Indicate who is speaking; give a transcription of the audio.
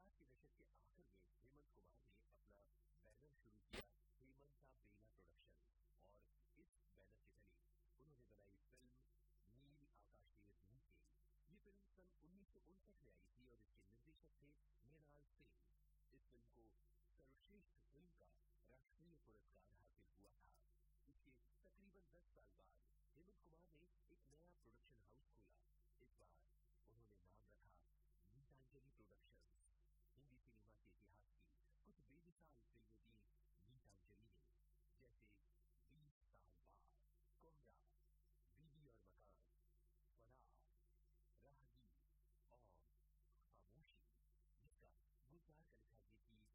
Speaker 1: 2000 के दशक के आखिर में हेमंत कुमार ने अपना बैनर शुरू किया, हेमंता बेला प्रोडक्शन, और इस बैनर के तले उन्होंने बनाई फिल्म नील आकाशीय नीचे। ये फिल्म सन 1959 में आई थी और इसके निर्देशक थे मृणाल सेन। इस फिल्म को सर्वश्रेष्ठ फिल्म का राष्ट्रीय पुरस्कार हासिल हुआ था। इसके तकरीबन 10 साल बाद हेमंत कुमार ने एक नया प्रोडक्शन हाउस खोला